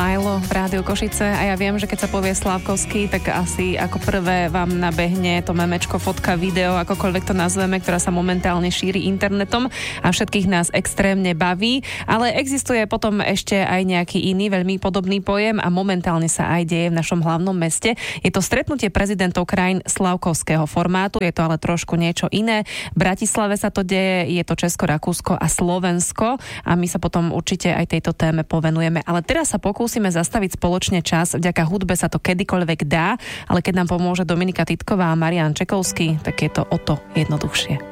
Milo v Rádiu Košice a ja viem, že keď sa povie Slávkovský, tak asi ako prvé vám nabehne to memečko, fotka, video, akokoľvek to nazveme, ktorá sa momentálne šíri internetom a všetkých nás extrémne baví, ale existuje potom ešte aj nejaký iný veľmi podobný pojem a momentálne sa aj deje v našom hlavnom meste. Je to stretnutie prezidentov krajín Slávkovského formátu, je to ale trošku niečo iné. V Bratislave sa to deje, je to Česko, Rakúsko a Slovensko a my sa potom určite aj tejto téme povenujeme. Ale teraz sa pokúsime zastaviť spoločne čas. Vďaka hudbe sa to kedykoľvek dá, ale keď nám pomôže Dominika Titková a Marián Čekovský, tak je to o to jednoduchšie.